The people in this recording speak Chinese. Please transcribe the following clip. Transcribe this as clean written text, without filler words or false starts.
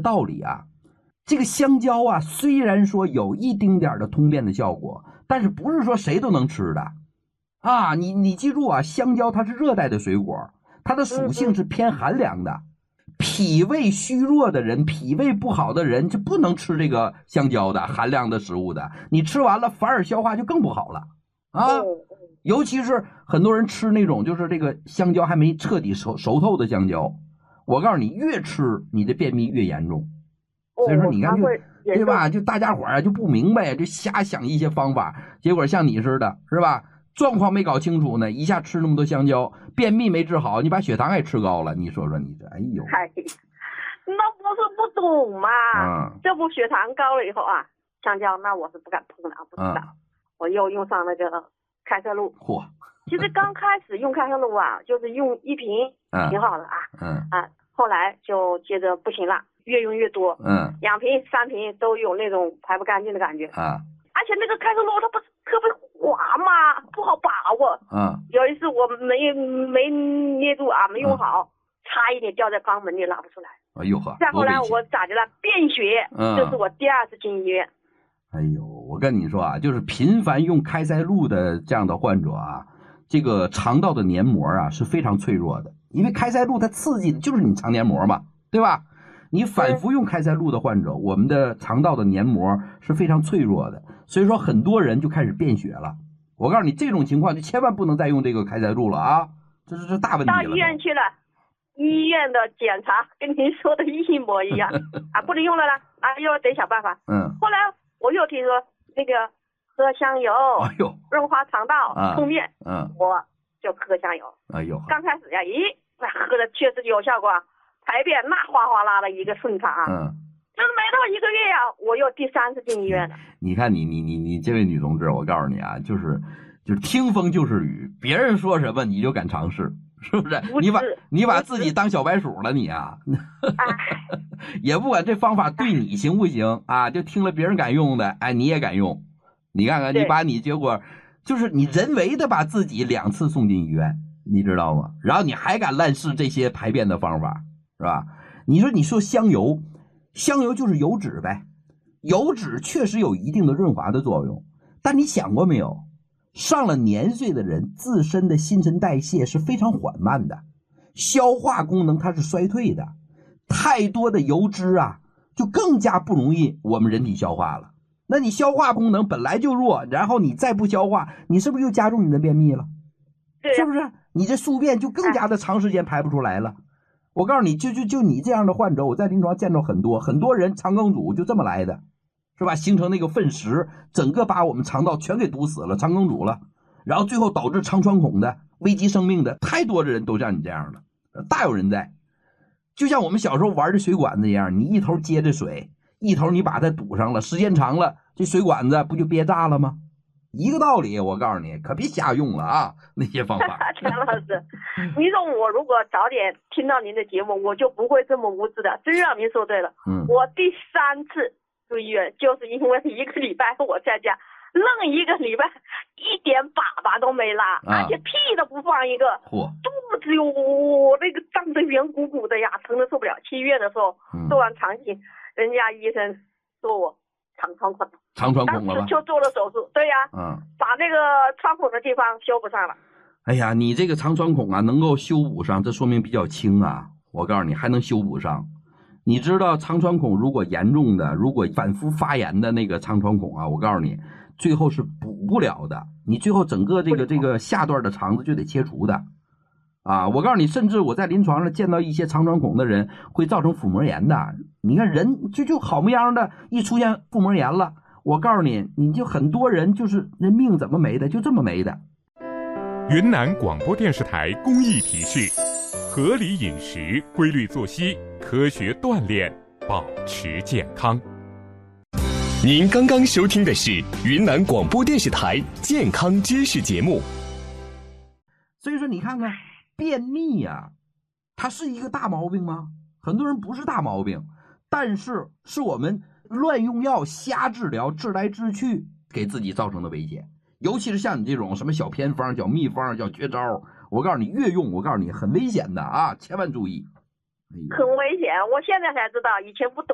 道理啊。这个香蕉啊，虽然说有一丁点的通便的效果，但是不是说谁都能吃的啊。你记住啊，香蕉它是热带的水果，它的属性是偏寒凉的。脾胃虚弱的人，脾胃不好的人就不能吃这个香蕉的寒凉的食物的，你吃完了反而消化就更不好了啊。尤其是很多人吃那种就是这个香蕉还没彻底熟透的香蕉，我告诉你，越吃你的便秘越严重。所以说你看就对吧，就大家伙啊就不明白，就瞎想一些方法，结果像你似的，是吧？状况没搞清楚呢，一下吃那么多香蕉，便秘没治好，你把血糖还吃高了，你说说你这，哎呦， 那不是不懂嘛，这不血糖高了以后啊，香蕉那我是不敢碰的，不知道，我又用上那个开塞露。 嚯！ 其实刚开始用开塞露啊，就是用1瓶挺好的啊，后来就接着不行了，越用越多，2瓶3瓶都有那种排不干净的感觉而且那个开塞露它不是特别滑嘛，不好把握有一次我没捏住啊，没用好，差一点掉在肛门里拉不出来。 哎呦呵！ 再后来我咋的了？便血，这是我第2次进医院。 哎呦，我跟你说啊，就是频繁用开塞露的这样的患者啊，这个肠道的黏膜啊是非常脆弱的，因为开塞露它刺激的就是你肠黏膜嘛，对吧？你反复用开塞露的患者，我们的肠道的黏膜是非常脆弱的，所以说很多人就开始便血了。我告诉你，这种情况就千万不能再用这个开塞露了啊，这是大问题了。 到医院去了，医院的检查跟您说的一模一样不能用了又得想办法。后来我又听说那个喝香油，润滑肠道，通便，我就喝香油。 哎呦， 刚开始呀，那喝的确实有效果，排便那哗哗啦的一个顺畅就是没到1个月呀，我又第3次进医院了。 你看你这位女同志，我告诉你啊，就是听风就是雨，别人说什么你就敢尝试，是不是？你把自己当小白鼠了你啊？也不管这方法对你行不行啊，就听了别人敢用的，你也敢用。你看看你把你结果就是你人为的把自己2次送进医院，你知道吗？然后你还敢滥试这些排便的方法，是吧？你说香油就是油脂呗，油脂确实有一定的润滑的作用，但你想过没有，上了年岁的人自身的新陈代谢是非常缓慢的，消化功能它是衰退的，太多的油脂啊就更加不容易我们人体消化了。那你消化功能本来就弱，然后你再不消化，你是不是就加重你的便秘了？是不是？你这宿便就更加的长时间排不出来了。我告诉你，就你这样的患者，我在临床见到很多人肠梗阻就这么来的，是吧？形成那个粪石，整个把我们肠道全给堵死了，肠梗阻了，然后最后导致肠穿孔的，危及生命的，太多的人都像你这样的，大有人在。就像我们小时候玩的水管子一样，你一头接着水，一头你把它堵上了，时间长了，这水管子不就憋炸了吗？一个道理，我告诉你，可别瞎用了啊！那些方法。 陈老师，您说我如果早点听到您的节目，我就不会这么无知的。真让您说对了。我第3次住医院，就是因为1个礼拜我在家，愣1个礼拜一点粑都没拉，而且屁都不放一个，肚子有那个胀得圆鼓鼓的呀，疼得受不了。去医院的时候，做完肠镜，人家医生说我肠穿孔了吧？就做了手术，对呀，把那个穿孔的地方修补上了。 哎呀，你这个肠穿孔啊，能够修补上，这说明比较轻啊。我告诉你，还能修补上。你知道肠穿孔如果严重的，如果反复发炎的那个肠穿孔啊，我告诉你，最后是补不了的。你最后整个这个下段的肠子就得切除的。我告诉你，甚至我在临床上见到一些肠穿孔的人会造成腹膜炎的。你看人就好模样的，一出现腹膜炎了，我告诉你，你就很多人就是人命怎么没的，就这么没的。 云南广播电视台公益提示：合理饮食、规律作息、科学锻炼，保持健康。 您刚刚收听的是云南广播电视台健康知识节目。 所以说你看看便秘啊，它是一个大毛病吗？很多人不是大毛病，但是是我们乱用药、瞎治疗、治来治去给自己造成的危险。尤其是像你这种什么小偏方、小秘方、小绝招，我告诉你，越用我告诉你很危险的啊，千万注意。 很危险，我现在才知道，以前不懂。